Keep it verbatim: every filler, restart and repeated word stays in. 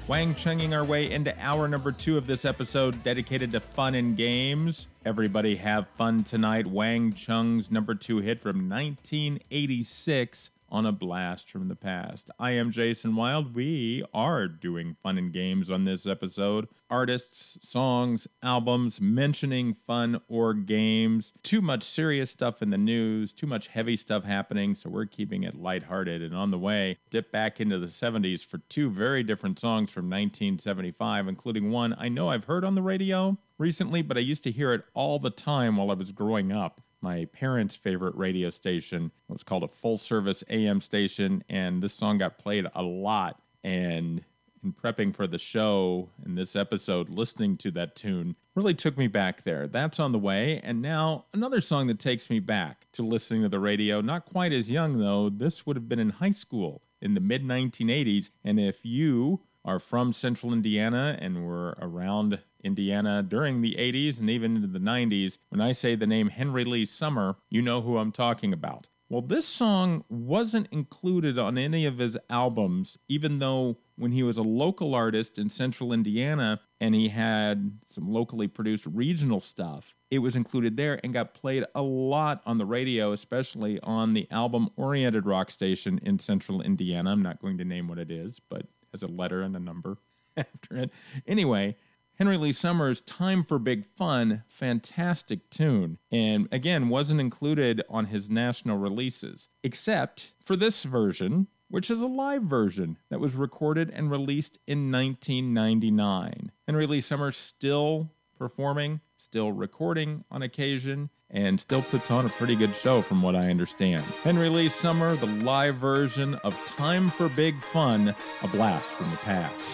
Wang Chunging our way into hour number two of this episode dedicated to fun and games. Everybody have fun tonight. Wang Chung's number two hit from nineteen eighty-six on a blast from the past. I am Jason Wild. We are doing fun and games on this episode. Artists, songs, albums, mentioning fun or games. Too much serious stuff in the news, too much heavy stuff happening, so we're keeping it lighthearted. And on the way, dip back into the seventies for two very different songs from nineteen seventy-five, including one I know I've heard on the radio recently, but I used to hear it all the time while I was growing up. My parents' favorite radio station. It was called a full-service A M station, and this song got played a lot. And in prepping for the show and this episode, listening to that tune really took me back there. That's on the way. And now another song that takes me back to listening to the radio. Not quite as young, though. This would have been in high school in the mid nineteen eighties. And if you are from Central Indiana and were around Indiana during the eighties and even into the nineties, when I say the name Henry Lee Summer, you know who I'm talking about. Well, this song wasn't included on any of his albums, even though when he was a local artist in Central Indiana and he had some locally produced regional stuff, it was included there and got played a lot on the radio, especially on the album-oriented rock station in Central Indiana. I'm not going to name what it is, but has a letter and a number after it. Anyway, Henry Lee Summer's Time for Big Fun, fantastic tune, and again, wasn't included on his national releases, except for this version, which is a live version that was recorded and released in nineteen ninety-nine. Henry Lee Summer still performing, still recording on occasion, and still puts on a pretty good show from what I understand. Henry Lee Summer, the live version of Time for Big Fun, a blast from the past.